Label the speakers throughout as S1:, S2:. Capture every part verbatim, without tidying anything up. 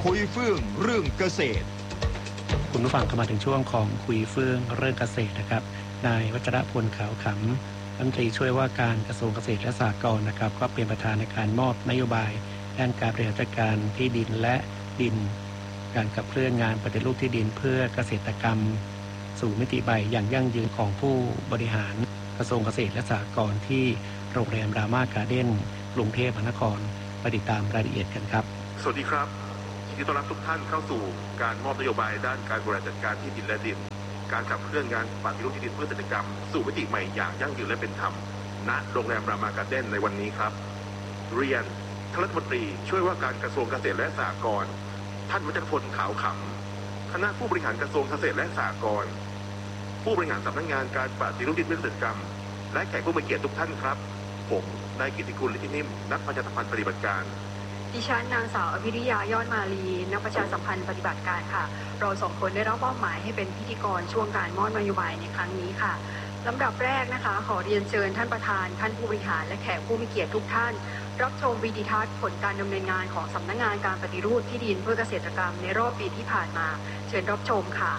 S1: คุยเฟื่องเรื่องเกษตร
S2: คุณผู้ฟังเข้ามาถึงช่วงของคุยเฟื่องเรื่องเกษตรนะครับนายวัชรพลขาวขำรัฐมนตรีช่วยว่าการกระทรวงเกษตรและสหกรณ์นะครับก็เป็นประธานในการมอบนโยบายด้านการบริหารจัดการที่ดินและดินการขับเคลื่อนงานปฏิรูปที่ดินเพื่อเกษตรกรรมสู่มิติใหม่อย่างยั่งยืนของผู้บริหารกระทรวงเกษตรและสหกรณ์ที่โรงแรมรามาการ์เด้นกรุงเทพมหานครไปติดตามรายละเอียดกันครับ
S3: สวัสดีครับยินดีต้อนรับทุกท่านเข้าสู่การมอบนโยบายด้านการบริหารจัดการที่ดินและดินการขับเคลื่อนงานปฏิรูปที่ดินเพื่อเกษตรกรรมสู่มิติใหม่อย่างยั่งยืนและเป็นธรรมณโรงแรมรามาการ์เด้นในวันนี้ครับเรียนท่านรัฐมนตรีช่วยว่าการกระทรวงเกษตรและสหกรณ์ท่านวัชรพลขาวขำคณะผู้บริหารกระทรวงเกษตรและสหกรณ์ผู้บริหารสำนักงานการปฏิรูปที่ดินเพื่อเกษตรกรรมและแขกผู้มีเกียรติทุกท่านครับผมนายกิตติกุล ฤทธินิ่มนักประชาสัมพันธ์ปฏิบัติการ
S4: ดิฉันนางสาวอภิริยายอดมาลีนักประชาสัมพันธ์ปฏิบัติการค่ะเราสองคนได้รับมอบหมายให้เป็นพิธีกรช่วงการมอบนโยบายในครั้งนี้ค่ะลำดับแรกนะคะขอเรียนเชิญท่านประธานท่านผู้บริหารและแขกผู้มีเกียรติทุกท่านรับชมวิดีทัศน์ผลการดำเนินงานของสำนักงานการปฏิรูปที่ดินเพื่อเกษตรกรรมในรอบปีที่ผ่านมาเชิญรับชมค่ะ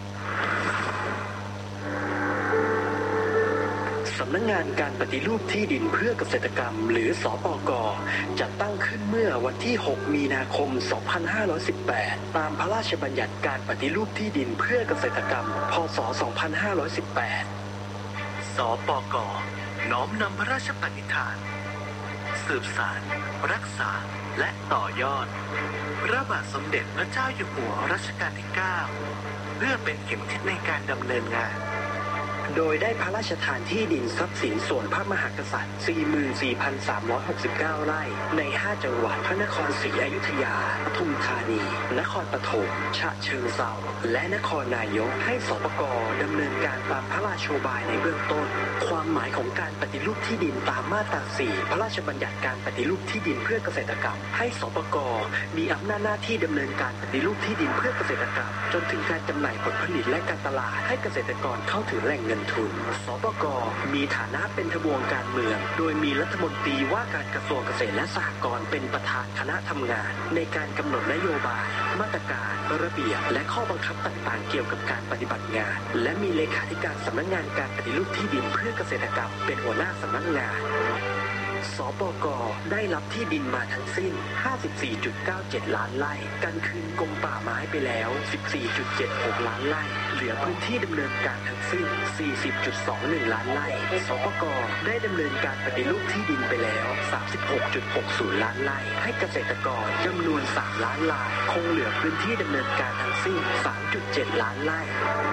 S5: สำนักงานการปฏิรูปที่ดินเพื่อเกษตรกรรมหรือสปก.จัดตั้งขึ้นเมื่อวันที่หกมีนาคมสองพันห้าร้อยสิบแปดตามพระราชบัญญัติการปฏิรูปที่ดินเพื่อเกษตรกรรมพ.ศ. สองพันห้าร้อยสิบแปดสปก.น้อมนำพระราชปณิธานสืบสานรักษาและต่อยอดพระบาทสมเด็จพระเจ้าอยู่หัวรัชกาลที่เก้าเพื่อเป็นเข็มทิศในการดำเนินงานโดยได้พระราชทานที่ดินทรัพย์สินส่วนพระมหากษัตริย์ สี่หมื่นสี่พันสามร้อยหกสิบเก้า ไร่ในห้าจังหวัดพระนครศรีอยุธยาปทุมธานีนครปฐมฉะเชิงเทราและนครนายกให้สปก.ดำเนินการตามพระราชโองการในเบื้องต้นความหมายของการปฏิรูปที่ดินตามมาตรา สี่พระราชบัญญัติการปฏิรูปที่ดินเพื่อเกษตรกรรมให้สปก.มีอำนาจหน้าที่ดำเนินการปฏิรูปที่ดินเพื่อเกษตรกรรมจนถึงการจำหน่ายผลผลิตและการตลาดให้เกษตรกรเข้าถึงแหล่งเงินทุนสปก.มีฐานะเป็นทบวงการเมืองโดยมีรัฐมนตรีว่าการกระทรวงเกษตรและสหกรณ์เป็นประธานคณะทำงานในการกำหนดนโยบายมาตรการระเบียบและข้อบังคับต่างๆเกี่ยวกับการปฏิบัติงานและมีเลขาธิการสำนักงานการปฏิรูปที่ดินเพื่อเกษตรกรรมเป็นหัวหน้าสำนักงานสปก.ได้รับที่ดินมาทั้งสิ้น ห้าสิบสี่จุดเก้าเจ็ด ล้านไร่การคืนกรมป่าไม้ไปแล้ว สิบสี่จุดเจ็ดหก ล้านไร่เหลือพื้นที่ดำเนินการทั้งสิ้น สี่สิบจุดสองหนึ่ง ล้านไร่สปก.ได้ดำเนินการปฏิรูปที่ดินไปแล้ว สามสิบหกจุดหกศูนย์ ล้านไร่ให้เกษตรกรจำนวน สาม ล้านรายคงเหลือพื้นที่ดำเนินการทั้งสิ้น สามจุดเจ็ด ล้านไร่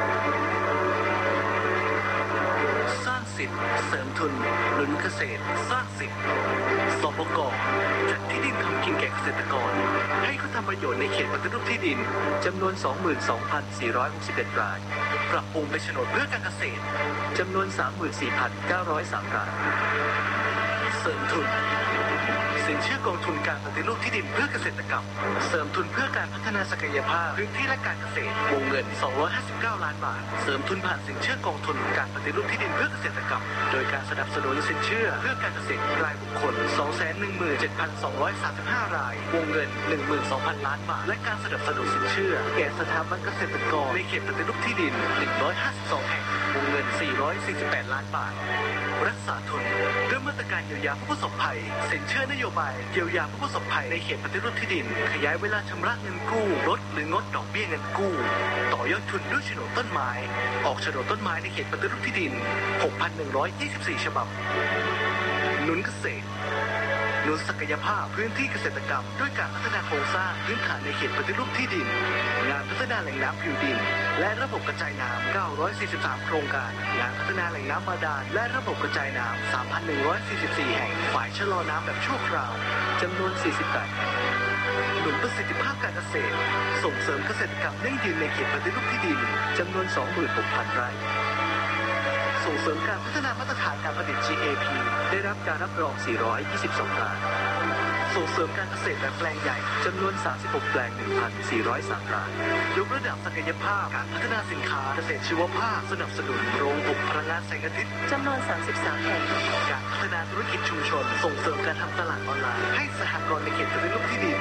S5: สร้างสิทธิ์เสริมทุนหนุนเกษตรสร้างสิทธิ์สปก.จัดที่ดินทำกินแก่เกษตรกรให้เขาทำประโยชน์ในเขตปฏิรูปที่ดินจำนวน สองหมื่นสองพันสี่ร้อยหกสิบเอ็ด รายปรับปรุงเป็นโฉนดเพื่อการเกษตรจำนวน สามหมื่นสี่พันเก้าร้อยสาม รายเสริมทุนสินเชื่อกองทุนการปฏิรูปที่ดินเพื่อเกษตรกรรมเสริมทุนเพื่อการพัฒนาศักยภาพพื้นที่และการเกษตรวงเงินสองร้อยห้าสิบเก้าล้านบาทเสริมทุนผ่านสินเชื่อกองทุนการปฏิรูปที่ดินเพื่อเกษตรกรรมโดยการสนับสนุนสินเชื่อเพื่อการเกษตรรายบุคคล สองแสนหนึ่งหมื่นเจ็ดพันสองร้อยสามสิบห้า รายวงเงิน หนึ่งหมื่นสองพัน ล้านบาทและการสนับสนุนสินเชื่อแก่สถาบันเกษตรกรในเขตปฏิรูปที่ดินหนึ่งร้อยห้าสิบสองแห่งวงเงินสี่ร้อยสี่สิบแปดล้านบาทรักษาทุนด้วยมาตรการเยียวยาผู้ประสบภัยสินเชื่อนโยบายเยียวยาผู้ประสบภัยในเขตปฏิรูปที่ดินขยายเวลาชำระเงินกู้ลดหรืองดดอกเบี้ยเงินกู้ต่อยอดทุนด้วยโฉนดต้นไม้ออกโฉนดต้นไม้ในเขตปฏิรูปที่ดิน หกพันหนึ่งร้อยยี่สิบสี่ ฉบับหนุนเกษตรหนุนศักยภาพพื้นที่เกษตรกรรมด้วยการพัฒนาโครงสร้างพื้นฐานในเขตปฏิรูปที่ดินงานพัฒนาแหล่งน้ำผิวดินและระบบกระจายน้ำเก้าร้อยสี่สิบสามโครงการงานพัฒนาแหล่งน้ำบาดาลและระบบกระจายน้ำ สามพันหนึ่งร้อยสี่สิบสี่ แห่งฝ่ายชะลอน้ำแบบชั่วคราวจำนวนสี่สิบแปดแห่งหนุนประสิทธิภาพการเกษตรส่งเสริมเกษตรกรรมยั่งยืนในเขตปฏิรูปที่ดินจำนวน สองหมื่นหกพัน ไร่ส่งเสริมการพัฒนามาตรฐานการผลิต จี เอ พี ได้รับการรับรอง สี่ร้อยยี่สิบสอง รายส่งเสริมการเกษตรแบบแปลงใหญ่จำนวน สามสิบหก แปลง หนึ่งพันสี่ร้อยสาม รายยกระดับศักยภาพการพัฒนาสินค้าเกษตรชีวภาพสนับสนุนโรงอบพลังงานแสงอาทิตย์
S4: จำนวน สามสิบสาม แห่ง
S5: การพัฒนาธุรกิจชุมชนส่งเสริมการทำตลาดออนไลน์ให้สหกรณ์ในเขตปฏิรูปที่ดิน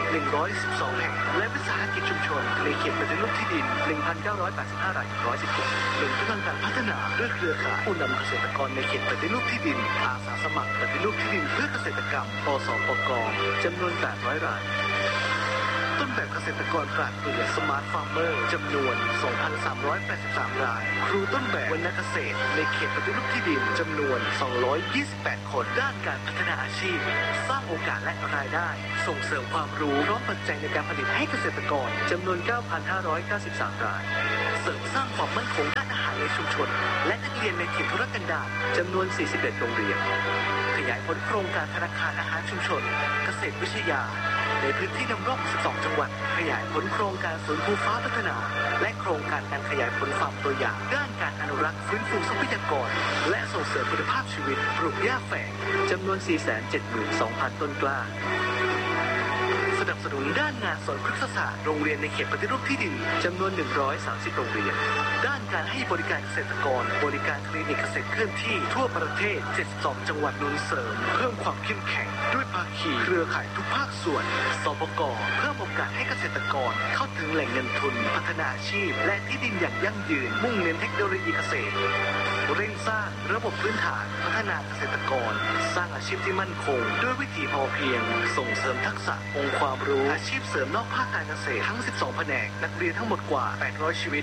S5: หนึ่งร้อยสิบสองแห่งและวิสาหกิจชุมชนในเขตปฏิรูปที่ดิน หนึ่งพันเก้าร้อยแปดสิบห้า รายหนึ่งร้อยสิบหกหนึ่งกำลังการพัฒนาด้วยเครือข่ายผู้นำเกษตรกรในเขตปฏิรูปที่ดินอาสาสมัครปฏิรูปที่ดินเพื่อเกษตรกรรมปสปกจำนวนแปดร้อยรายต้นแบบเกษตรกรปราดเปรื่องสมาร์ทฟาร์มเมอร์จำนวน สองพันสามร้อยแปดสิบสาม รายครูต้นแบบวรรณเกษตรในเขตปฏิรูปที่ดินจำนวน สองร้อยยี่สิบแปด คนด้านการพัฒนาอาชีพสร้างโอกาสและรายได้ส่งเสริมความรู้พร้อมปัจจัยในการผลิตให้เกษตรกรจำนวน เก้าพันห้าร้อยเก้าสิบสาม รายเสริมสร้างความมั่นคงด้านอาหารในชุมชนและนักเรียนในถิ่นทุรกันดารจำนวน สี่สิบเอ็ด โรงเรียนขยายผลโครงการธนาคารอาหารชุมชนเกษตรวิทยาในพื้นที่นำร่อง สิบสอง จังหวัดขยายผลโครงการศูนย์ภูฟ้าพัฒนาและโครงการการขยายผลฟาร์มตัวอย่างด้านการอนุรักษ์ฟื้นฟูทรัพยากรและส่งเสริมคุณภาพชีวิตปลูกหญ้าแฝงจำนวน สี่แสนเจ็ดหมื่นสองพัน ต้นกล้าสนับสนุนด้านงานสอนพฤกษศาสตร์โรงเรียนในเขตปฏิรูปที่ดินจำนวน หนึ่งร้อยสามสิบ โรงเรียนด้านการให้บริการเกษตรกรบริการคลินิกเกษตรเคลื่อนที่ทั่วประเทศ เจ็ดสิบสอง จังหวัดหนุนเสริมเพิ่มความเข้มแข็งด้วยภาคีเครือข่ายทุกภาคส่วนสปก.เพิ่มโอกาสให้เกษตรกรเข้าถึงแหล่งเงินทุนพัฒนาอาชีพและที่ดินอย่างยั่งยืนมุ่งเน้นเทคโนโลยีเกษตรเร่งสร้างระบบพื้นฐานพัฒนาเกษตรกรสร้างอาชีพที่มั่นคงด้วยวิถีพอเพียงส่งเสริมทักษะองค์ความรู้อาชีพเสริมนอกภาคการเกษตรทั้ง สิบสอง แผนกนักเรียนทั้งหมดกว่า แปดร้อย ชีวิต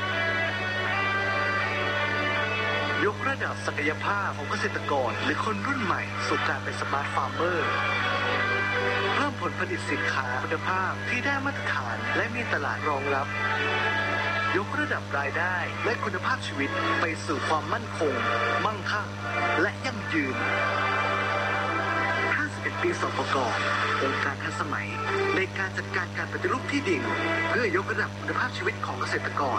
S5: ยกระดับศักยภาพของเกษตรกรหรือคนรุ่นใหม่สู่การเป็นสมาร์ทฟาร์มเมอร์เพิ่มผลผลิตสินค้าคุณภาพที่ได้มาตรฐานและมีตลาดรองรับยกระดับรายได้และคุณภาพชีวิตไปสู่ความมั่นคงมั่งคั่งและยั่งยืนห้าสิบเอ็ด ปีสปก.องค์การทันสมัยในการจัดการการปฏิรูปที่ดินเพื่อยกระดับคุณภาพชีวิตของเกษตรกร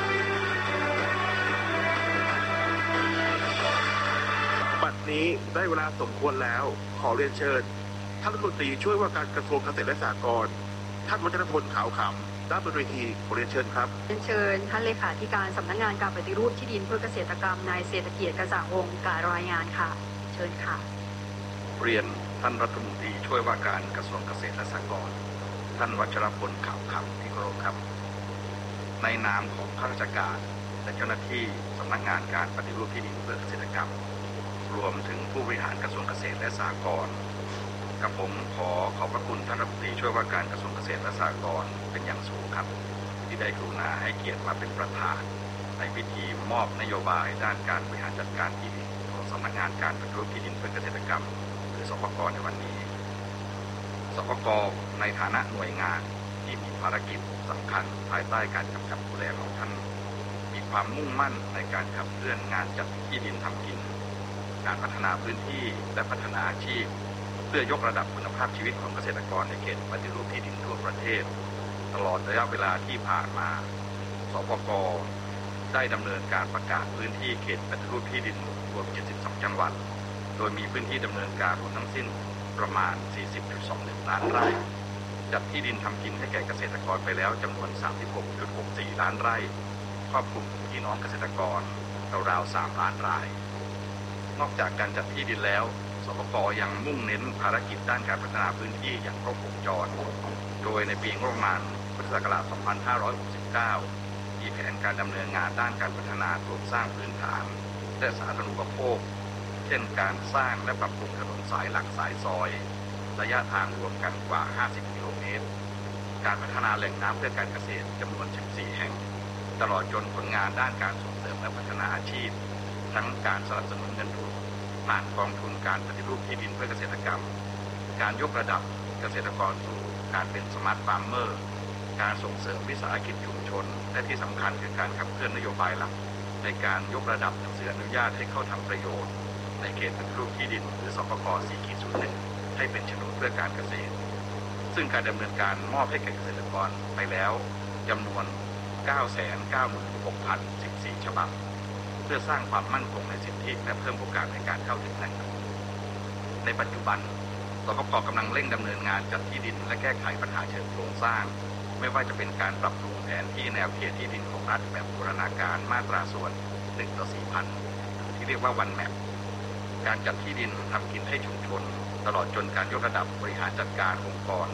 S3: บัดนี้ได้เวลาสมควรแล้วขอเรียนเชิญท่านรัฐมนตรีช่วยว่าการกระทรวงเกษตรและสหกรณ์ท่านวัชรพลขาวขำด้านบนเวทีขอเรียนเชิญครับ
S4: เรียนเชิญท่านเลขาธิการสำนักงานการปฏิรูปที่ดินเพื่อเกษตรกรรมนายเศรษฐเกียรติกระจ่างวงศ์การรายงานค่ะเชิญค่ะ
S6: เรียนท่านรัฐมนตรีช่วยว่าการกระทรวงเกษตรและสหกรณ์ท่านวัชรพลขาวขำที่เคารพครับในนามของข้าราชการและเจ้าหน้าที่สำนักงานการปฏิรูปที่ดินเพื่อเกษตรกรรมรวมถึงผู้บริหารกระทรวงเกษตรและสหกรณ์กับผมขอขอบพระคุณท่านรัฐมนตรีช่วยว่าการกระทรวงเกษตรและสหกรณ์เป็นอย่างสูงครับที่ได้กรุณาให้เกียรติมาเป็นประธานในพิธีมอบนโยบายด้านการบริหารจัดการที่ดินของสำนักงานการปฏิรูปที่ดินเพื่อเกษตรกรรมหรือสปก.ในวันนี้สปก.ในฐานะหน่วยงานที่มีภารกิจสำคัญภายใต้การกำกับดูแลของท่านมีความมุ่งมั่นในการขับเคลื่อนงานจัดที่ดินทำกินการพัฒนาพื้นที่และพัฒนาอาชีพเพื่อยกระดับคุณภาพชีวิตของเกษตรกรในเขตปฏิรูปที่ดินทั่วประเทศตลอดระยะเวลาที่ผ่านมาสปก.ได้ดำเนินการประกาศพื้นที่เขตปฏิรูปที่ดินรวมเจ็ดสิบสองจังหวัดโดยมีพื้นที่ดำเนินการรวมทั้งสิ้นประมาณ สี่สิบจุดสองหนึ่ง ล้านไร่จัดที่ดินทำกินให้แก่เกษตรกรไปแล้วจำนวน สามสิบหกจุดหกสี่ ล้านไร่ครอบคลุมพี่น้องเกษตรกรราวๆสามล้านรายนอกจากการจัดที่ดินแล้วสปก.ยังมุ่งเน้นภารกิจด้านการพัฒนาพื้นที่อย่างครบวงจรโดยในปีงบประมาณพุทธศักราช สองพันห้าร้อยหกสิบเก้า มีแผนการดำเนินงานด้านการพัฒนาโครงสร้างพื้นฐานและสาธารณูปโภคเช่นการสร้างและปรับปรุงถนนสายหลักสายซอยระยะทางรวมกันกว่า ห้าสิบ กิโลเมตรการพัฒนาแหล่งน้ำเพื่อการเกษตรจำนวน สิบสี่ แห่งตลอดจนผลงานด้านการส่งเสริมและพัฒนาอาชีพทั้งการสนับสนุนเงินทุนผ่านกองทุนการปฏิรูปที่ดินเพื่อเกษตรกรรมการยกระดับเกษตรกรสู่การเป็นสมาร์ทฟาร์มเมอร์การส่งเสริมวิสาหกิจชุมชนและที่สำคัญคือการขับเคลื่อนนโยบายหลักในการยกระดับหนังสืออนุญาตให้เข้าทำประโยชน์ในเขตปฏิรูปที่ดินหรือสปก. สี่ ศูนย์ หนึ่ง ให้เป็นโฉนดเพื่อการเกษตรซึ่งการดำเนินการมอบให้แก่เกษตรกรไปแล้วจำนวน เก้าแสนเก้าหมื่นหกพันสิบสี่ ฉบับเพื่อสร้างความมั่นคงในสิทธิและเพิ่มโอกาสในการเข้าถึงแหล่งทุนในปัจจุบันสปก.กำลังเร่งดำเนินงานจัดที่ดินและแก้ไขปัญหาเชิงโครงสร้างไม่ว่าจะเป็นการปรับปรุงแผนที่แนวเขตที่ดินของรัฐแบบบูรณาการมาตราส่วนหนึ่งต่อ สี่พัน ที่เรียกว่าวันแมปการจัดที่ดินทำกินให้ชุมชนตลอดจนการยกระดับบริหารจัดการองค์กรเพื่อ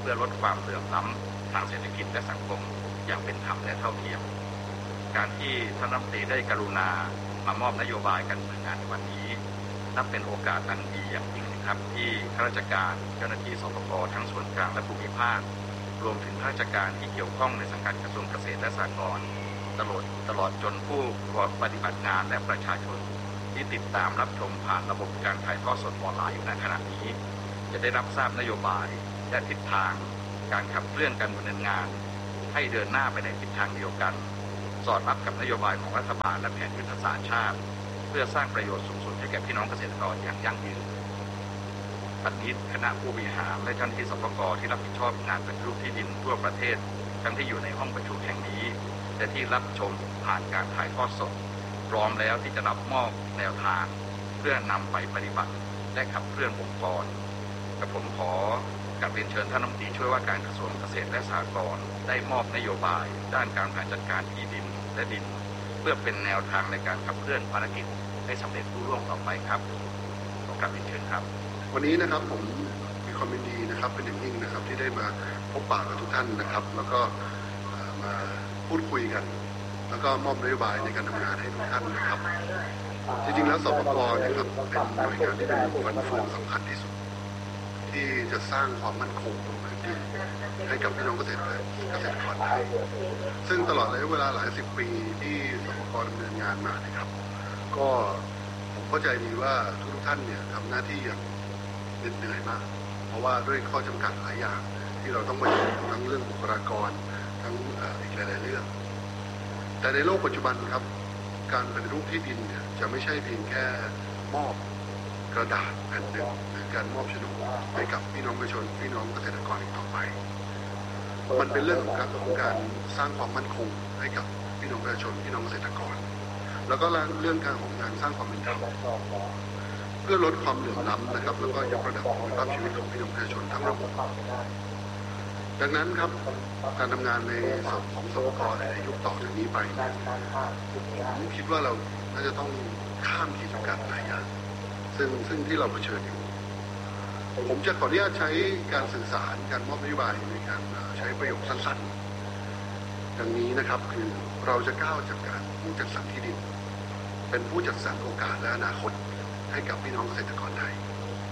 S6: พื่อลดความเหลื่อมล้ำทางเศรษฐกิจและสังคมอย่างเป็นธรรมและเท่าเทียมการที่ท่านรัฐมนตรีได้กรุณามามอบนโยบายการดำเนินงานในวันนี้นับเป็นโอกาสอันดีอย่างยิ่งนะครับที่ข้าราชการเจ้าหน้าที่สปก.ทั้งส่วนกลางและภูมิภาครวมถึงข้าราชการที่เกี่ยวข้องในสังกัดกระทรวงเกษตรและสหกรณ์ตลอดตลอดจนผู้ปฏิบัติงานและประชาชนที่ติดตามรับชมผ่านระบบการถ่ายทอดสดออนไลน์อยู่ในขณะนี้จะได้รับทราบนโยบายและทิศทางการขับเคลื่อนการดำเนินงานให้เดินหน้าไปในทิศทางเดียวกันสอดรับกับนโยบายของรัฐบาลและแผนยุทธศาสตร์ชาติเพื่อสร้างประโยชน์สูงสุดให้แก่พี่น้องเกษตรกรอย่างยั่งยืนปัจจุบันคณะผู้บริหารและเจ้าหน้าที่สปก.ที่รับผิดชอบงานปฏิรูปที่ดินทั่วประเทศทั้งที่อยู่ในห้องประชุมแห่งนี้และที่รับชมผ่านการถ่ายทอดสดพร้อมแล้วที่จะรับมอบแนวทางเพื่อนำไปปฏิบัติและขับเคลื่อนองค์กรกระผมขอกราบเรียนเชิญท่านรัฐมนตรีช่วยว่าการกระทรวงเกษตรและสหกรณ์ได้มอบนโยบายด้านการบริหารจัดการที่ดินและดินเพื่อเป็นแนวทางในการขับเคลื่อนภารกิจให้สำเร็จรุ่งเรืองต่อไปครับขอกราบเรียนเชิญครับ
S7: วันนี้นะครับผมมีความยินดีนะครับเป็นอย่างยิ่งนะครับที่ได้มาพบปะกับทุกท่านนะครับแล้วก็มาพูดคุยกันแล้วก็มอบนโยบายในการทำงานให้ทุกท่านนะครับจริงๆแล้วสปก.นะครับเป็นหน่วยงานที่เป็นฟันเฟืองสำคัญที่สุดที่จะสร้างความมั่นคงบนพื้นดินให้กับพี่น้องเกษตรเกษตรกรไทยซึ่งตลอดระยะเวลาหลายสิบปีที่สปก.ดำเนินงานมานะครับก็ผมเข้าใจดีว่าทุกท่านเนี่ยทำหน้าที่อย่างเหนื่อยมากเพราะว่าด้วยข้อจำกัดหลายอย่างที่เราต้องมาดูทั้งเรื่องบุคลากรทั้งอีกหลายๆเรื่องแต่ในโลกปัจจุบันครับการปฏิรูปที่ดินเนี่ยจะไม่ใช่เพียงแค่มอบกระดาษแผ่นหนึ่งหรือการมอบโฉนดให้กับพี่น้องประชาชนพี่น้องเกษตรกรอีกต่อไปมันเป็นเรื่องของการของการสร้างความมั่นคงให้กับพี่น้องประชาชนพี่น้องเกษตรกรแล้วก็เรื่องการของการสร้างความเป็นธรรมเพื่อลดความเหลื่อมล้ำนะครับแล้วก็ยกระดับคุณภาพชีวิตของพี่น้องประชาชนทั้งระบบดังนั้นครับการทำงานในส่วนของสปก.ในยุคต่อจากนี้ไปผมคิดว่าเราน่าจะต้องข้ามขีดจำกัดหลายอย่างซึ่งซึ่งที่เราเผชิญอยู่ผมจะขออนุญาตใช้การสื่อสารการมอบนโยบายในการใช้ประโยคสั้นๆดังนี้นะครับคือเราจะก้าวจากการผู้จัดสรรที่ดินเป็นผู้จัดสรรโอกาสและอนาคตให้กับพี่น้องเกษตรกรไทย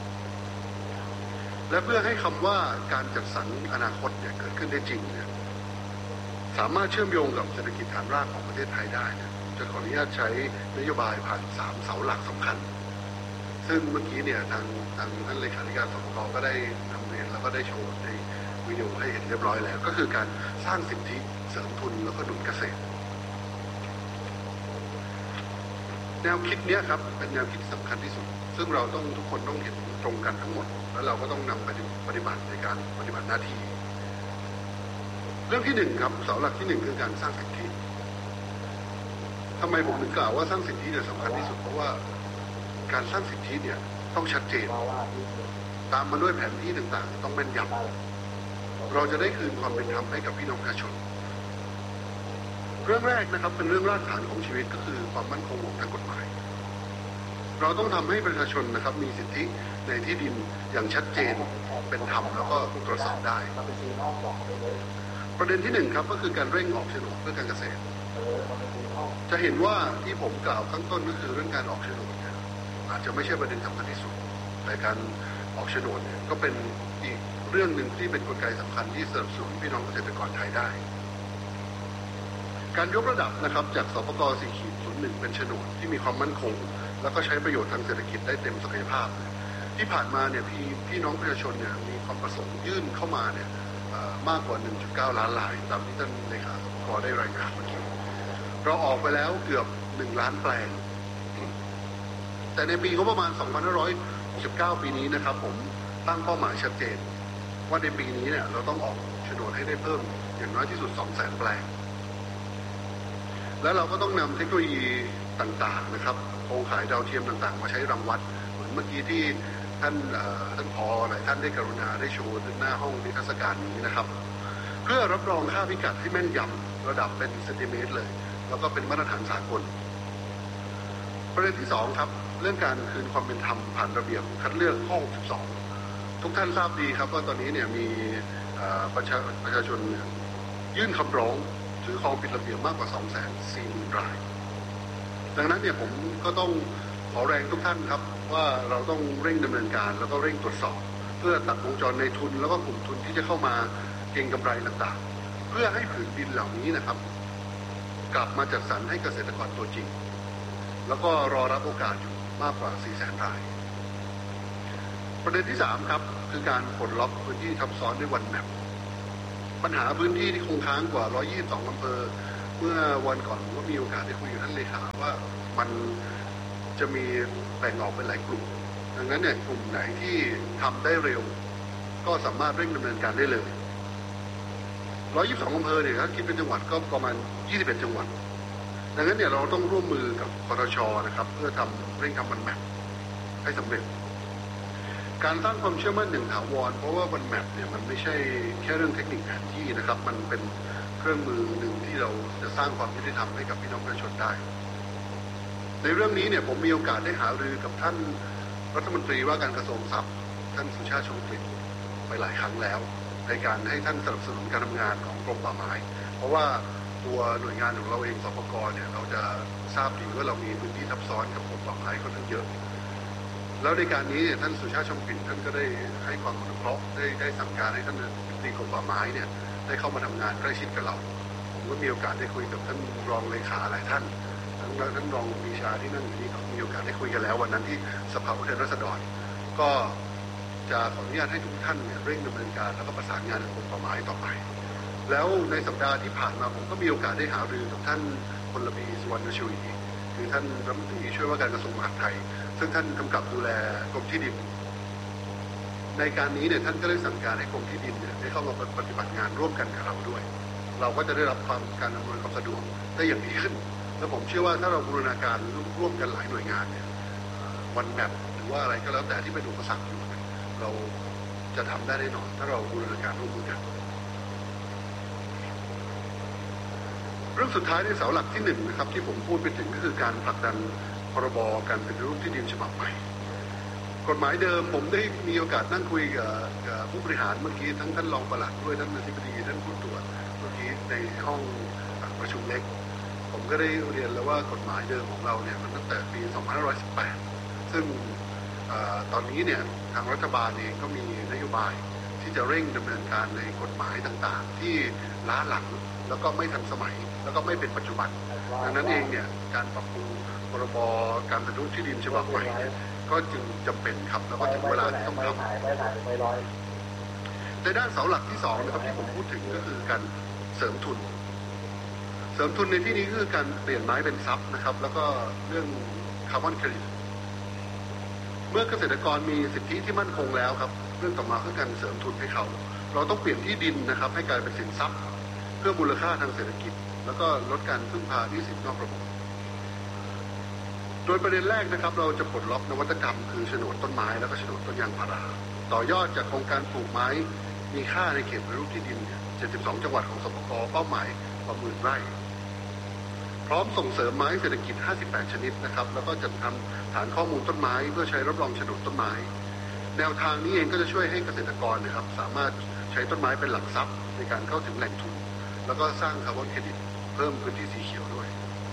S7: และเพื่อให้คำว่าการจัดสรรอนาคตเนี่ยเกิดขึ้นได้จริงเนี่ยสามารถเชื่อมโยงกับเศรษฐกิจฐานรากของประเทศไทยได้เนี่ยจะขออนุญาตใช้นโยบายผ่านสามเสาหลักสำคัญซึ่งเมื่อกี้เนี่ยทางทางท่านเลขาธิการสปก.ก็ได้นำเรียนแล้วก็ได้โชว์ในวิดีโอให้เห็นเรียบร้อยแล้วก็คือการสร้างสิทธิเสริมทุนแล้วก็หนุนเกษตรแนวคิดนี้ครับเป็นแนวคิดสำคัญที่สุดซึ่งเราต้องทุกคนต้องเห็นตรงกันทั้งหมดแล้วเราก็ต้องนำไปปฏิบัติในการปฏิบัติหน้าที่เรื่องที่หนึ่งครับเสาหลักที่หนึ่งคือการสร้างสิทธิทำไมผมถึงกล่าวว่าสร้างสิทธิเนี่ยสำคัญที่สุดเพราะว่าการสร้างสิทธิเนี่ยต้องชัดเจนตามมาด้วยแผนที่ต่างๆต้องแม่นยำเราจะได้คืนความเป็นธรรมให้กับพี่น้องประชาชนเรื่องแรกนะครับเป็นเรื่องรากฐานของชีวิตก็คือความมั่นคงของทางกฎหมายเราต้องทำให้ประชาชนนะครับมีสิทธิในที่ดินอย่างชัดเจนเป็นธรรมแล้วก็ตรวจสอบได้ประเด็นที่หนึ่งครับก็คือการเร่งออกโฉนดเพื่อการเกษตรจะเห็นว่าที่ผมกล่าวข้างต้นก็คือเรื่องการออกโฉนดเนี่ยอาจจะไม่ใช่ประเด็นสำคัญที่สุดแต่การออกโฉนดเนี่ยก็เป็นอีกเรื่องหนึ่งที่เป็นกลไกสำคัญที่สนับสนุนพี่น้องเกษตรกรไทยได้การยกระดับนะครับจากสปก สี่ขีดศูนย์หนึ่งเป็นโฉนดที่มีความมั่นคงแล้วก็ใช้ประโยชน์ทางเศรษฐกิจได้เต็มศักยภาพที่ผ่านมาเนี่ยพี่พี่น้องประชาชนเนี่ยมีความประสงค์ยื่นเข้ามาเนี่ยมากกว่า หนึ่งจุดเก้า ล้านรายตามที่ท่านเลขาสปก.ได้รายงานเมื่อกี้เราออกไปแล้วเกือบหนึ่งล้านแปลงแต่ในปีงบประมาณสองพันห้าร้อยหกสิบเก้าปีนี้นะครับผมตั้งเป้าหมายชัดเจนว่าในปีนี้เนี่ยเราต้องออกโฉนดให้ได้เพิ่มอย่างน้อยที่สุด สองแสน แปลงแล้วเราก็ต้องนำเทคโนโลยีต่างๆนะครับโครงข่ายดาวเทียมต่างๆมาใช้รังวัดเหมือนเมื่อกี้ที่ท่านท่านผอหลายท่านได้กรุณาได้โชว์หน้าห้องนิทรรศการนี้นะครับเพื่อรับรองค่าพิกัดที่แม่นยำระดับเป็นเซนติเมตรเลยแล้วก็เป็นมาตรฐานสากลประเด็นที่สองครับเรื่องการคืนความเป็นธรรมผ่านระเบียบคัดเลือกข้อหกสิบสองทุกท่านทราบดีครับว่าตอนนี้เนี่ยมีประชาประชาชนยื่นคำร้องถือครองผิดระเบียบมากกว่า สองแสนสี่หมื่น รายดังนั้นเนี่ยผมก็ต้องขอแรงทุกท่านครับว่าเราต้องเร่งดำเนินการแล้วก็เร่งตรวจสอบเพื่อตัดวงจรในทุนแล้วก็กลุ่มทุนที่จะเข้ามาเก็งกำไรต่างๆเพื่อให้ผืนดินเหล่านี้นะครับกลับมาจัดสรรให้เกษตรกรตัวจริงแล้วก็รอรับโอกาสอยู่มากกว่า สี่แสน รายประเด็นที่สามครับคือการปลดล็อกพื้นที่ทับซ้อนด้วยวันแมปปัญหาพื้นที่ที่คงค้างกว่าหนึ่งร้อยยี่สิบสองอำเภอเมื่อวันก่อนผมก็มีโอกาสได้คุยกับท่านเลขาว่ามันจะมีแบ่งออกเป็นหลายกลุ่มดังนั้นเนี่ยกลุ่มไหนที่ทำได้เร็วก็สามารถเร่งดำเนินการได้เลยหนึ่งร้อยยี่สิบสองอำเภอเนี่ยถ้าคิดเป็นจังหวัดก็ประมาณยี่สิบเอ็ดจังหวัดดังนั้นเนี่ยเราต้องร่วมมือกับปตช.นะครับเพื่อทำเร่งทำวันแมปให้สำเร็จการสร้างความเชื่อมั่นอย่างถาวรเพราะว่าวันแมปเนี่ยมันไม่ใช่แค่เรื่องเทคนิคแผนที่นะครับมันเป็นเครื่องมือหนึ่งที่เราจะสร้างความยุติธรรมให้กับพี่น้องประชาชนได้ในเรื่องนี้เนี่ยผมมีโอกาสได้หารือกับท่านรัฐมนตรีว่าการกระทรวงทรัพย์ท่านสุชาติชมกลิ่นไปหลายครั้งแล้วในการให้ท่านสนับสนุนการทำงานของกรมป่าไม้เพราะว่าตัวหน่วยงานของเราเองสปก.เนี่ยเราจะทราบดีว่าเรามีพื้นที่ทับซ้อนกับกรมป่าไม้ค่อนข้างเยอะแล้วในการนี้ท่านสุชาติชมกลิ่นท่านก็ได้ให้ความอนุเคราะห์ได้ได้สั่งการให้ท่านตีกรมป่าไม้เนี่ยได้เข้ามาทำงานใกล้ชิดกับเราผมก็มีโอกาสได้คุยกับท่านรองเลขาหลายท่านทั้งท่านรองมีชาที่นั่งอยู่นี่ก็มีโอกาสได้คุยกันแล้ววันนั้นที่สภาผู้แทนราษฎรก็จะขออนุญาตให้ทุกท่านเนี่ยเร่งดำเนินการแล้วก็ประสานงานกับกรมป่าไม้ต่อไปแล้วในสัปดาห์ที่ผ่านมาผมก็มีโอกาสได้หารือกับท่านพลบีสุวรรณชวีคือท่านรัฐมนตรีช่วยว่าการกระทรวงมหาดไทยซึ่งท่านกำกับดูแลกรมที่ดินในการนี้เนี่ยท่านก็ได้สั่งการให้กรมที่ดินเนี่ยได้เข้ามาปฏิบัติงานร่วมกันกับเราด้วยเราก็จะได้รับความการอำนวยความสะดวกได้อย่างดีขึ้นและผมเชื่อว่าถ้าเราบูรณาการร่วมกันหลายหน่วยงานเนี่ยวันแมปหรือว่าอะไรก็แล้วแต่ที่เป็นอุปสรรคอยู่เราจะทำได้แน่นอนถ้าเราบูรณาการร่วมมือกันเรื่องสุดท้ายในเสาหลักที่หนึ่งนะครับที่ผมพูดไปถึงก็คือการผลักดันพรบการปฏิรูปที่ดินฉบับใหม่กฎหมายเดิมผมได้มีโอกาสนั่งคุยกับผู้บริหารเมื่อกี้ทั้งท่านรองปลัดด้วยท่านอธิบดีท่านผู้ตรวจเมื่อกี้ในห้องประชุมเล็กผมก็ได้เรียนแล้วว่ากฎหมายเดิมของเราเนี่ยมันตั้งแต่ปีสองพันห้าร้อยสิบแปดซึ่งตอนนี้เนี่ยทางรัฐบาลเองก็มีนโยบายที่จะเร่งดำเนินการในกฎหมายต่างๆที่ล้าหลังแล้วก็ไม่ทันสมัยแล้วก็ไม่เป็นปัจจุบันดังนั้นเองเนี่ยการปรับปรุงพรบการปฏิรูปที่ดินฉบับใหม่ก็จึงจำเป็นครับแล้วก็ถึงเวลาที่ต้องทำในด้านเสาหลักที่สองนะครับที่ผมพูดถึงก็คือการเสริมทุนเสริมทุนในที่นี้คือการเปลี่ยนไม้เป็นทรัพย์นะครับแล้วก็เรื่องคาร์บอนเครดิตเมื่อเกษตรกรมีสิทธิที่มั่นคงแล้วครับเรื่องต่อมาคือการเสริมทุนให้เขาเราต้องเปลี่ยนที่ดินนะครับให้กลายเป็นสินทรัพย์เพื่อมูลค่าทางเศรษฐกิจแล้วก็ลดการพึ่งพาหนี้สินนอกระบบโดยประเด็นแรกนะครับเราจะปลดล็อกนวัตกรรมคือโฉนดต้นไม้แล้วก็โฉนดต้นยางพาราต่อยอดจากโครงการปลูกไม้มีค่าในเขตปฏิรูปที่ดินเจ็ดสิบสองจังหวัดของสปก.เป้าหมายกว่าหมื่นไร่พร้อมส่งเสริมไม้เศรษฐกิจห้าสิบแปดชนิดนะครับแล้วก็จัดทำฐานข้อมูลต้นไม้เพื่อใช้รับรองโฉนดต้นไม้แนวทางนี้เองก็จะช่วยให้เกษตรกรนะครับสามารถใช้ต้นไม้เป็นหลักทรัพย์ในการเข้าถึงแหล่งทุนแล้วก็สร้างคาร์บอนเครดิตเพิ่มพื้นที่สีเขียวด้วย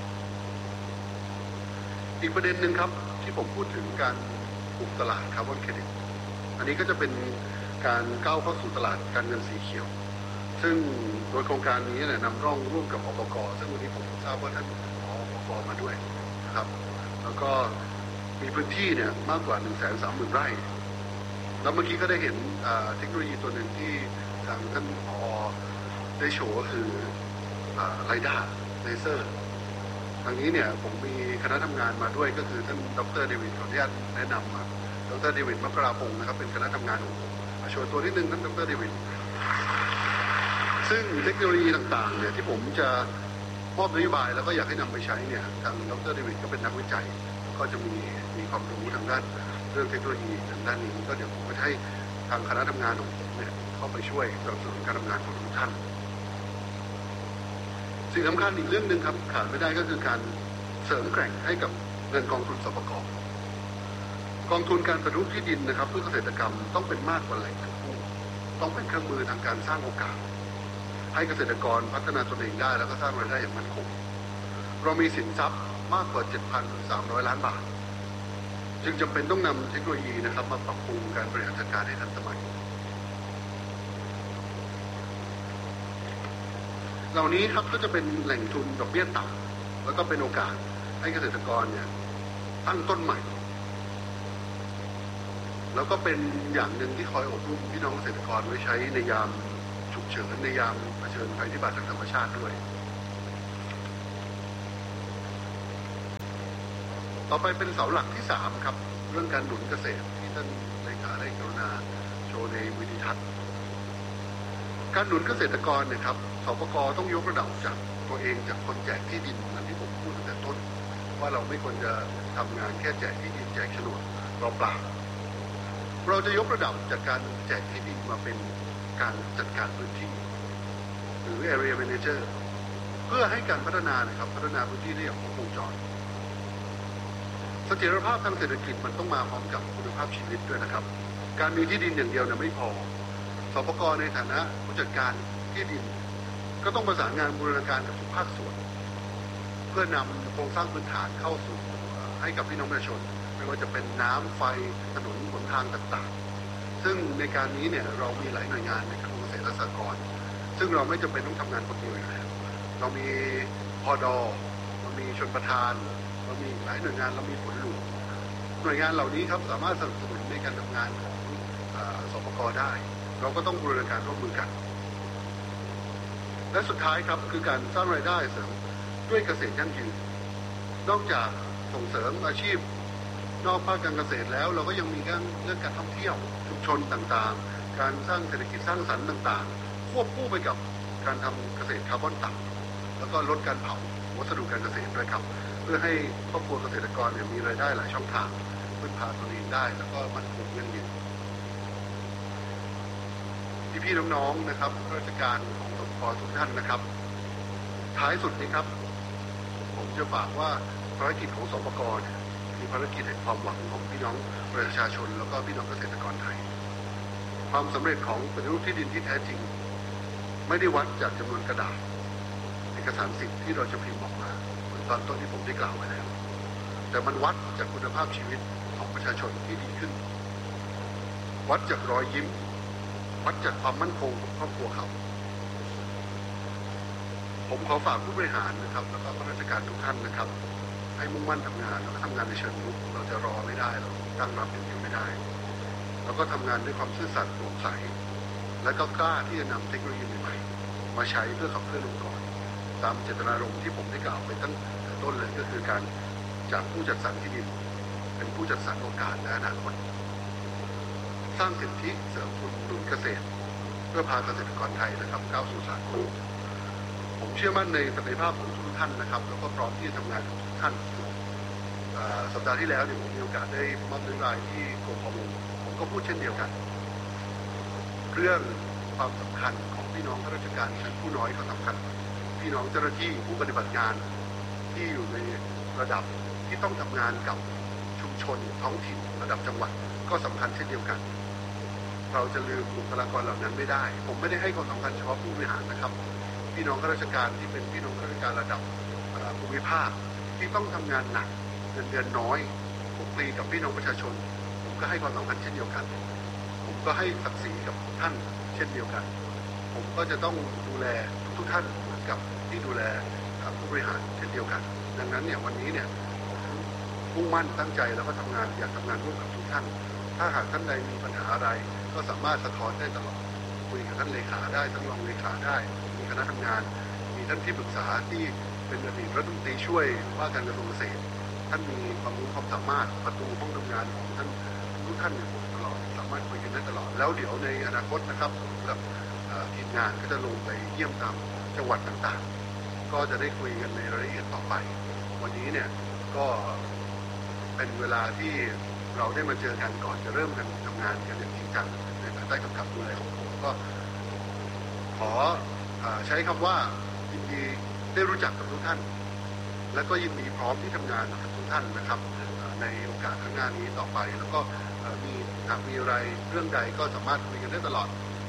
S7: อีกประเด็นหนึ่งครับที่ผมพูดถึงการปลูกตลาดคาร์บอนเครดิตอันนี้ก็จะเป็นการก้าวเข้าสู่ตลาดการเงินสีเขียวซึ่งโดยโครงการนี้เนี่ยนำร่องร่วมกับอบก.ซึ่งวันนี้ผมทราบว่าท่านขออบก.มาด้วยนะครับแล้วก็มีพื้นที่เนี่ยมากกว่า หนึ่งแสนสามหมื่น ไร่แล้วเมื่อกี้ก็ได้เห็นเทคโนโลยีตัวหนึ่งที่ทางท่านผอ.ได้โชว์ก็คือไรด้าเลเซอร์ทางนี้เนี่ยผมมีคณะทำงานมาด้วยก็คือท่านดร.เดวิดขออนุญาตแนะนำมาดร.เดวิดมกราพงศ์นะครับเป็นคณะทำงานของผมโชว์ตัวนิดนึงท่านดร.เดวิดซึ่งเทคโนโลยีต่างๆเนี่ยที่ผมจะมอบนโยบายแล้วก็อยากให้นำไปใช้เนี่ยทางดร.เดวิดก็เป็นนักวิจัยก็จะมีมีความรู้ทางด้านเรื่องเทคโนโลยีทางด้านนี้ก็เดี๋ยวผมจะให้ทางคณะทำงานของผมเนี่ยเข้าไปช่วยสนับสนุนการทำงานของทุกท่านสิ่งสำคัญอีกเรื่องหนึ่งครับขาดไม่ได้ก็คือการเสริมแกร่งให้กับเงินกองทุนสปก.กองทุนการปฏิรูปที่ดินนะครับเพื่อเกษตรกรรมต้องเป็นมากกว่าแหล่งเงินกู้ต้องเป็นเครื่องมือทางการสร้างโอกาสให้เกษตรกรพัฒนาตนเองได้แล้วก็สร้างรายได้อย่างมั่นคงเรามีสินทรัพย์มากกว่า เจ็ดพันสามร้อย ล้านบาทจึงจำเป็นต้องนำเทคโนโลยีนะครับมาปรับปรุงการบริหารจัดการให้ทันสมัยเหล่านี้ครับก็จะเป็นแหล่งทุนดอกเบี้ยต่ำแล้วก็เป็นโอกาสให้เกษตรกรเนี่ยตั้งต้นใหม่แล้วก็เป็นอย่างหนึ่งที่คอยอบรมพี่น้องเกษตรกรไว้ใช้ในยามฉุกเฉินในยามเผชิญภัยพิบัติทางธรรมชาติด้วยต่อไปเป็นเสาหลักที่สามครับเรื่องการหนุนเกษตรที่ท่านเลขาได้กรุณาโชว์ในวิดีทัศน์การหนุนเกษตรกรเนี่ยครับสปก.ต้องยกระดับจากตัวเองจากคนแจกที่ดินนั้นที่ผมพูดตั้งแต่ต้นว่าเราไม่ควรจะทำงานแค่แจกที่ดินแจกโฉนดเปล่าๆเราจะยกระดับจากการแจกที่ดินมาเป็นการจัดการพื้นที่หรือ area manager เพื่อให้การพัฒนานะครับพัฒนาพื้นที่ได้อย่างครบวงจรเสถียรภาพทางเศรษฐกิจมันต้องมาพร้อมกับคุณภาพชีวิตด้วยนะครับการมีที่ดินอย่างเดียวเนี่ยไม่พอสปก.ในฐานะผู้จัดการที่ดินก็ต้องประสานงานบูรณาการกับทุกภาคส่วนเพื่อนำโครงสร้างพื้นฐานเข้าสู่ให้กับพี่น้องประชาชนไม่ว่าจะเป็นน้ำไฟถนนหนทางต่างๆซึ่งในการนี้เนี่ยเรามีหลายหน่วยงานในกระทรวงเกษตรและสหกรณ์ซึ่งเราไม่จำเป็นต้องทำงานคนเดียวอยู่แล้วเรามีพด.เรามีชลประทานเรามีหลายหน่วยงานเรามีฝนหลวงหน่วยงานเหล่านี้ครับสามารถสนับสนุนในการทำงานของสปก.ได้เราก็ต้องบูรณาการร่วมมือกันและสุดท้ายครับคือการสร้างรายได้เสริมด้วยเกษตรยั่งยืนนอกจากส่งเสริมอาชีพนอกภาคการเกษตรแล้วเราก็ยังมีเรื่องเรื่องการท่องเที่ยวชุมชนต่างๆการสร้างเศรษฐกิจสร้างสรรค์ต่างๆควบคู่ไปกับการทำเกษตรคาร์บอนต่ำแล้วก็ลดการเผาวัสดุการเกษตรด้วยครับเพื่อให้ครอบครัวเกษตรกรเนี่ยมีรายได้หลายช่องทางพึ่งพาตนเองได้แล้วก็มั่นคงยั่งยืนพี่ๆน้องๆนะครับข้าราชการของสปก.ทุกท่านนะครับท้ายสุดนี้ครับผมจะฝากว่าภารกิจของสปก.เนี่ยมีภารกิจแห่งความหวังของพี่น้องประชาชนแล้วก็พี่น้องเกษตรกรไทยความสำเร็จของปฏิรูปที่ดินที่แท้จริงไม่ได้วัดจากจำนวนกระดาษเอกสารสิทธิ์ที่เราจะพิมพ์ออกมาเหมือนตอนต้นที่ผมได้กล่าวไว้แล้วแต่มันวัดจากคุณภาพชีวิตของประชาชนที่ดีขึ้นวัดจากรอยยิ้มวัดจากความมั่นคงของครอบครัวเขาผมขอฝากผู้บริหารนะครับแล้วก็ข้าราชการทุกท่านนะครับให้มุ่งมั่นทำงานแล้วก็ทำงานในเชิงรุกเราจะรอไม่ได้เราตั้งรับอย่างเดียวไม่ได้แล้วก็ทำงานด้วยความซื่อสัตย์โปร่งใสและก็กล้าที่จะนำเทคโนโลยีใหม่ๆมาใช้เพื่อขับเคลื่อนองค์กรตามเจตนารมณ์ที่ผมได้กล่าวไปตั้งแต่ต้นเลยก็คือการจากผู้จัดสรรที่ดินเป็นผู้จัดสรรโอกาสและอนาคตสร้างสิทธิเสริมทุนหนุนเกษตรเพื่อพาเกษตรกรไทยนะครับก้าวสู่สากลผมเชื่อมั่นในศักยภาพของทุกท่านนะครับแล้วก็พร้อมที่จะทำงานกับทุกท่านสัปดาห์ที่แล้วเนี่ยผมมีโอกาสได้มอบนโยบายที่กรมประมงผมก็พูดเช่นเดียวกันเรื่องความสำคัญของพี่น้องข้าราชการชั้นผู้น้อยก็สำคัญพี่น้องเจ้าหน้าที่ผู้ปฏิบัติงานที่อยู่ในระดับที่ต้องทำงานกับชุมชนท้องถิ่นระดับจังหวัดก็สำคัญเช่นเดียวกันเราจะลืมบุคลากรเหล่านั้นไม่ได้ผมไม่ได้ให้ความสำคัญเฉพาะผู้บริหารนะครับพี่น้องข้าราชการที่เป็นพี่น้องข้าราชการระดับภูมิภาคที่ต้องทำงานหนักเงินเดือนน้อยคลุกคลีกับพี่น้องประชาชนผมก็ให้ความสำคัญเช่นเดียวกันผมก็ให้ศักดิ์ศรีกับท่านเช่นเดียวกันผมก็จะต้องดูแลทุกท่านเหมือนกับที่ดูแลผู้บริหารเช่นเดียวกันดังนั้นเนี่ยวันนี้เนี่ยผมมุ่งมั่นตั้งใจแล้วก็ทำงานอยากทำงานร่วมกับทุกท่านถ้าหากท่านใดมีปัญหาอะไรก็สามารถสะท้อนได้ตลอดคุยกับท่านเลขาได้ท่านรองเลขาได้มีคณะทำงานมีท่านที่ปรึกษาที่เป็นอดีตรัฐมนตรีช่วยว่าการกระทรวงเกษตรท่านมีความรู้ความสามารถประตูห้องทำงานของท่านทุกท่านอยู่ตลอดสามารถคุยกันได้ตลอดแล้วเดี๋ยวในอนาคตนะครับกับทีมงานก็จะลงไปเยี่ยมตามจังหวัดต่างๆก็จะได้คุยกันในรายละเอียดต่อไปวันนี้เนี่ยก็เป็นเวลาที่เราได้มาเจอกันก่อนจะเริ่มกันทำงานกันอย่างจริงจังในภายใต้กำกับดูแลของผมก็ขอใช้คำว่ายินดีได้รู้จักกับทุกท่านและก็ยินดีพร้อมที่ทำงานกับทุกท่านนะครับในโอกาสข้างหน้านี้ต่อไปแล้วก็มีหากมีอะไรเรื่องใดก็สามารถคุยกันได้ตลอด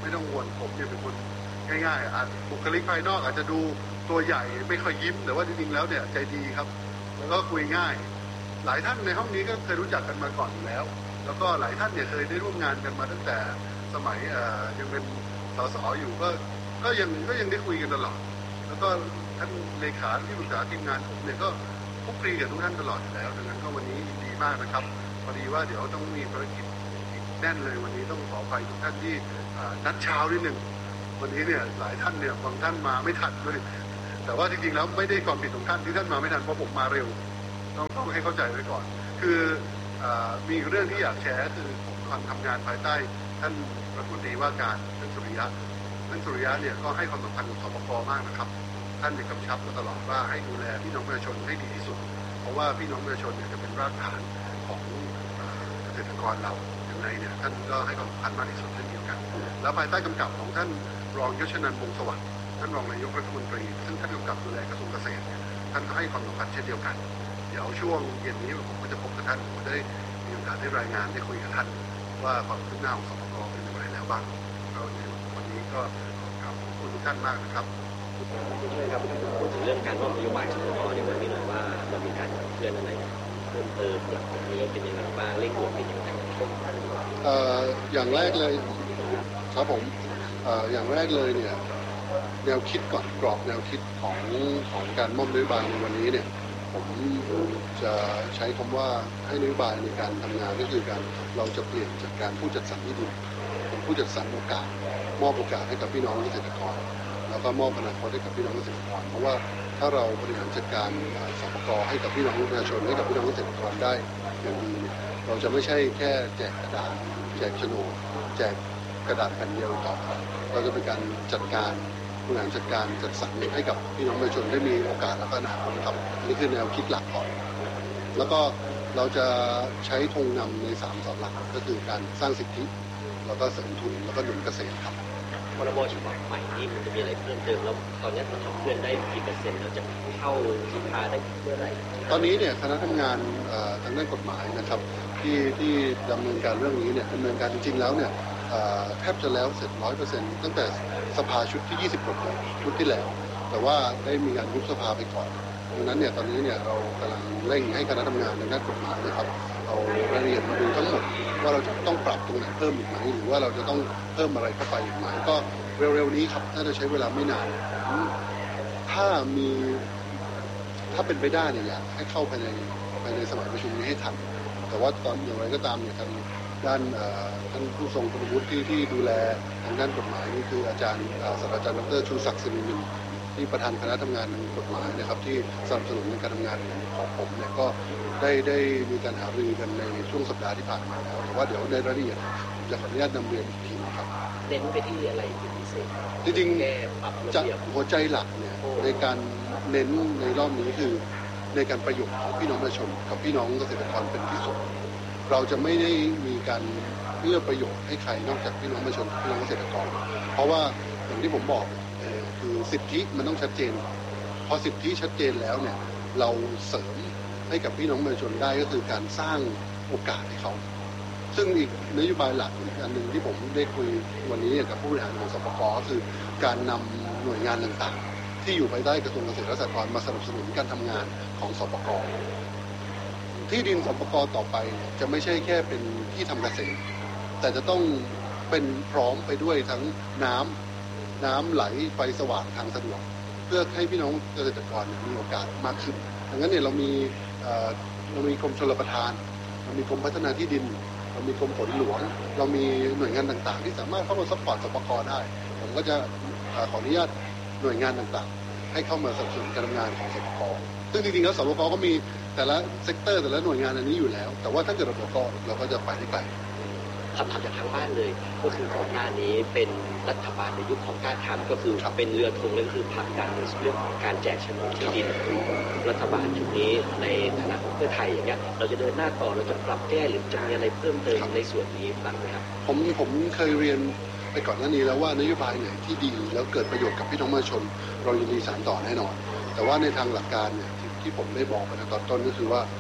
S7: ไม่ต้องห่วงผมเนี่ยเป็นคนง่ายๆอาจบุคลิกภายนอกอาจจะดูตัวใหญ่ไม่ค่อยยิ้มแต่ว่าจริงๆแล้วเนี่ยใจดีครับแล้วก็คุยง่ายหลายท่านในห้องนี้ก็เคยรู้จักกันมาก่อนอยู่แล้วแล้วก็หลายท่านเนี่ยเคยได้ร่วมงานกันมาตั้งแต่สมัยยังเป็นสสอยู่ก็ก็ยังก็ยังได้คุยกันตลอดแล้วก็ท่านเลขาที่ปรึกษาทีมงานผมเนี่ยก็คุกคีกับทุกท่านตลอดอยู่แล้วดังนั้นก็วันนี้ดีมากนะครับพอดีว่าเดี๋ยวต้องมีภารกิจแน่นเลยวันนี้ต้องขออภัยทุกท่านที่นัดเช้านิดหนึ่งวันนี้เนี่ยหลายท่านเนี่ยบางท่านมาไม่ทันด้วยแต่ว่าจริงๆแล้วไม่ได้ความผิดของท่านที่ท่านมาไม่ทันเพราะผมมาเร็วต้องต้องให้เข้าใจไว้ก่อนคือมีเรื่องที่อยากแชร์คือผมทำงานภายใต้ท่านรัฐมนตรีว่าการท่านสุริยะท่านสุริยะเนี่ยก็ให้ความสำคัญกับสปก.มากนะครับท่านได้กำชับมาตลอดว่าให้ดูแลพี่น้องประชาชนให้ดีที่สุดเพราะว่าพี่น้องประชาชนเนี่ยจะเป็นรากฐานของเกษตรกรเราอย่างไรเนี่ยท่านก็ให้ความสำคัญมากที่สุดเช่นเดียวกันแล้วภายใต้กำกับของท่านรองยศนันท์วงศ์สวัสดิ์ท่านรองนายกรัฐมนตรีซึ่งท่านกำกับดูแลกระทรวงเกษตรท่านก็ให้ความสำคัญเช่นเดียวกันเดี๋ยวช่วงเย็นนี้ผมก็จะพบกับท่านผมได้มีโอกาสได้รายงานได้คุยกับท่านว่าความคืบหน้าของสปก.เป็นอย่างไรแล้วบ้างก็วันนี้ก็ขอบคุณทุกท่านมากนะครับ
S8: ใช่ครับพูดถึงเรื่องการมอบนโยบายสปก.ในวันนี้หน่อยว่าเรามีการเคลื่อนอะไรเพิ่มเติมหลังจากนี้เป็นยังไงบ้างเร่งด่วนเป็นยังไง
S7: เอ่ออย่างแรกเลยครับผมเอ่ออย่างแรกเลยเนี่ยแนวคิดก่อนกรอบแนวคิดของของการมอบนโยบายในวันนี้เนี่ยผมจะใช้คำว่าให้นโยบายในการทำงานก็คือการเราจะเปลี่ยนจากการผู้จัดสรรที่ดินเป็นผู้จัดสรรโอกาสมอบโอกาสให้กับพี่น้องเกษตรกรแล้วก็มอบอนาคตให้กับพี่น้องเกษตรกรเพราะว่าถ้าเราบริหารจัดการสปก.ให้กับพี่น้องประชาชนให้กับพี่น้องเกษตรกรได้อย่างดีเนี่ยเราจะไม่ใช่แค่แจกกระดาษแจกโฉนดแจกกระดาษแผ่นเดียวต่อเราจะเป็นการจัดการบริหารจัดการจัดสรรให้กับพี่น้องประชาชนได้มีโอกาสและก็อนาคตครับอันนี้คือแนวคิดหลักก่อนแล้วก็เราจะใช้ธงนำในสามเสาหลักก็คือการสร้างสิทธิแล้วก็เสริมทุนแล้วก็หนุนเกษตรครับ
S8: พรบฉบับใหม่นี้มันจะมีอะไรเพิ่มเติมแล้วตอนนี้เราทำเพื่อนได้กี่เปอร์เซ็นต์เราจะเข้าสภาได้เมื่อไหร่
S7: ตอนนี้เนี่ยคณะทำงานทางด้านกฎหมายนะครับที่ที่ดำเนินการเรื่องนี้เนี่ยดำเนินการจริงๆแล้วเนี่ยแทบจะแล้วเสร็จ ร้อยเปอร์เซ็นต์ ตั้งแต่สภาชุดที่ยี่สิบหกชุดที่แล้วแต่ว่าได้มีการยุบสภาไปก่อนดังนั้นเนี่ยตอนนี้เนี่ยเรากำลังเร่งให้คณะทำงานทางด้านกฎหมายนะครับเอารายละเอียดมาดูทั้งหมดว่าเราจะต้องปรับตรงไหนเพิ่มอีกไหมหรือว่าเราจะต้องเพิ่มอะไรเข้าไปอีกไหมก็เร็วๆนี้ครับน่าจะใช้เวลาไม่นานถ้ามีถ้าเป็นไปได้เนี่ยอยากให้เข้าภายในภายในสมัยประชุมนี้ให้ทันแต่ว่าตอนอย่างไรก็ตามเนี่ยทางด้านท่านผู้ทรงคุณวุฒิที่ที่ดูแลทางด้านกฎหมายนี่คืออาจารย์ศาสตราจารย์ดรชูศักดิ์สิรินินที่ประธานคณะทำงานทางกฎหมายนะครับที่สนับสนุนในการทำงานของผมเนี่ยก็ได้ได้มีการหารือกันในช่วงสัปดาห์ที่ผ่านมาแล้วแต่ว่าเดี๋ยวในรายละเอียดผมจะขออนุญาตนำเรียนอีกทีนะครับ
S8: เน้นไปที่อะไรเป็นพิเศษ
S7: จริงๆจะหัวใจหลักเนี่ยในการเน้นในรอบนี้คือในการประโยชน์ของพี่น้องประชาชนกับพี่น้องเกษตรกรเป็นที่สุดเราจะไม่ได้มีการเอื้อประโยชน์ให้ใครนอกจากพี่น้องประชาชนพี่น้องเกษตรกรเพราะว่าอย่างที่ผมบอกคือสิทธิมันต้องชัดเจนพอสิทธิชัดเจนแล้วเนี่ยเราเสริมให้กับพี่น้องประชาชนได้ก็คือการสร้างโอกาสให้เขาซึ่งอีกนโยบายหลักอีกอันหนึ่งที่ผมได้คุยวันนี้กับผู้บริหารของสปก.ก็คือการนำหน่วยงานต่างๆที่อยู่ภายใต้กระทรวงเกษตรและสหกรณ์มาสนับสนุนการทำงานของสปก.ที่ดินสปก.ต่อไปจะไม่ใช่แค่เป็นที่ทำเกษตรแต่จะต้องเป็นพร้อมไปด้วยทั้งน้ำน้ำไหลไฟสว่างทางสะดวกเพื่อให้พี่น้องเกษตรกรมีโอกาสมากขึ้นดังนั้นเนี่ยเรามีเรามีกรมชลประทานเรามีกรมพัฒนาที่ดินเรามีกรมฝนหลวงเรามีหน่วยงานต่างๆที่สามารถเข้ามาซัพพอร์ตสปก.ได้ผมก็จะขออนุญาตหน่วยงานต่างๆให้เข้ามาสนับสนุนการทำงานของสปก.ซึ่งจริงๆแล้วสปก.ก็มีแต่ละเซกเตอร์แต่ละหน่วยงานอันนี้อยู่แล้วแต่ว่าถ้าเกิดเราก็เราก็จะไปได้ไกล
S8: คำถามจากทางบ้านเลยก็คือก่อนหน้านี้เป็นรัฐบาลในยุคของการทำก็คือเป็นเรือธงและคือผลักดันในเรื่องของการแจกโฉนดที่ดินรัฐบาลชุดนี้ในฐานะของเพื่อไทยอย่างเงี้ยเราจะเดินหน้าต่อเราจะปรับแก้หรือจะมีอะไรเพิ่มเติมในส่วนนี้บ้างไหมครับ
S7: ผมผมเคยเรียนไปก่อนหน้านี้แล้วว่านโยบายไหนที่ดีแล้วเกิดประโยชน์กับพี่น้องประชาชนเรายินดีสานต่อแน่นอนแต่ว่าในทางหลักการเนี่ยที่ผมได้บอกไปในตอนต้นก็คือว่า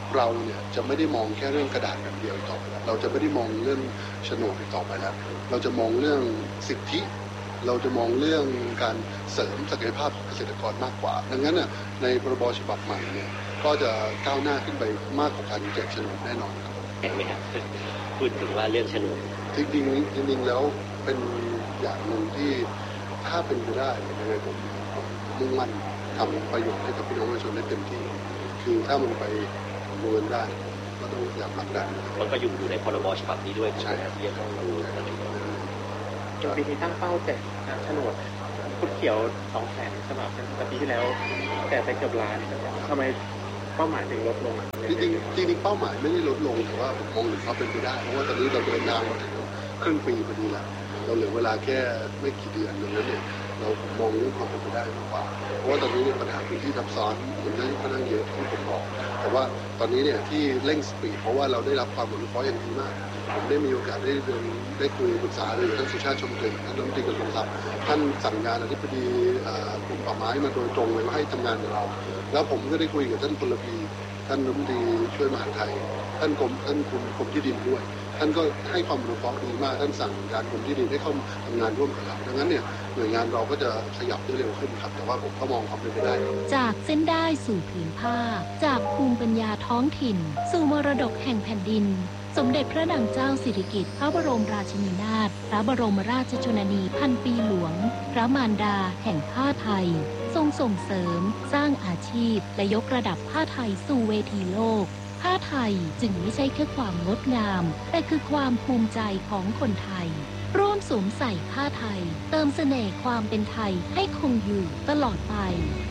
S7: เราเนี่ยจะไม่ได้มองแค่เรื่องกระดาษแบบเดียวต่อไปแล้วเราจะไม่ได้มองเรื่องโฉนดต่อไปแล้วเราจะมองเรื่องสิทธิเราจะมองเรื่องการเสริมศักยภาพเกษตรกรมากกว่าดังนั้นน่ะในพรบฉบับใหม่เนี่ยก็จะก้าวหน้าขึ้นไปมากกว่าการแจกโฉนดแน่นอนครับ
S8: เห็นไหมครับพูดถึงว่าเรื่องโฉนด
S7: จริงๆจริงๆแล้วเป็นอย่างหนึ่งที่ถ้าเป็นไปได้ยังไงผมมุ่งมั่นทำประโยชน์ให้กับพี่น้องประชาชนได้เต็มที่คือถ้ามันไปเงินได้ก็ต้องอยากผลักดัน
S8: มันก็อยู่อยู่ในพรบฉบับนี้ด้วย
S7: ใช่
S8: ที่จะต้องดูอะไรอย่างเงี้
S9: ยปีนี้ตั้งเป้าแจกโฉนดคุดเขียวสองแสนฉบับแต่ปีที่แล้วแต่ไปเกือบล้านทำไมเป้าหมายถึงลดลง
S7: จริงๆจริงๆเป้าหมายไม่ได้ลดลงแต่ว่าผมมองถึงเขาเป็นไปได้เพราะว่าตอนนี้เราเดินทางมาถึงครึ่งปีพอดีแล้วเราเหลือเวลาแค่ไม่กี่เดือนดังนั้นเนี่ยเรามองเรื่องความเป็นไปได้มากกว่าเพราะว่าตอนนี้เนี่ยปัญหาพื้นที่ซับซ้อนมันได้ค่อนข้างเยอะที่ผมบอกแต่ว่าตอนนี้เนี่ยที่เร่งสปีดเพราะว่าเราได้รับความอนุเคราะห์อย่างดีมากผมได้มีโอกาสได้เดินได้คุยปรึกษาเลยท่านสุชาติชมกลิ่นท่านรัฐมนตรีกระทรวงทรัพย์ท่านสั่งงานอธิบดีกรมป่าไม้มาโดยตรงเลยว่าให้ทำงานกับเราแล้วผมก็ได้คุยกับท่านพลปีท่านรัฐมนตรีช่วยมหาดไทยท่านกรมท่านกรมกรมที่ดินด้วยท่านก็ให้ความอนุเคราะห์ดีมากท่านสั่งการกรมที่ดินให้เข้าทำงานร่วมกับเราดังนั้นเนี่ยหน่วยงานเราก็จะขยับได้เร็วขึ้นครับแต่ว่าผมก็มองความเป็นไปได้
S10: จากเส้นได้สู่ผืนผ้าจากภูมิปัญญาท้องถิ่นสู่มรดกแห่งแผ่นดินสมเด็จพระนางเจ้าสิริกิติ์พระบรมราชินีนาถพระบรมราชชนนีพันปีหลวงพระมารดาแห่งผ้าไทยทรงส่งเสริมสร้างอาชีพและยกระดับผ้าไทยสู่เวทีโลกผ้าไทยจึงไม่ใช่แค่ความงดงามแต่คือความภูมิใจของคนไทยร่วมสวมใส่ผ้าไทยเติมเสน่ห์ความเป็นไทยให้คงอยู่ตลอดไป